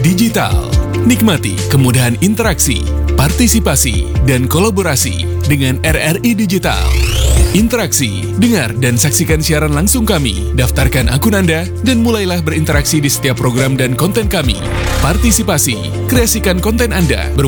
Digital. Nikmati kemudahan interaksi, partisipasi, dan kolaborasi dengan RRI Digital. Interaksi, dengar dan saksikan siaran langsung kami, daftarkan akun Anda, dan mulailah berinteraksi di setiap program dan konten kami. Partisipasi, kreasikan konten Anda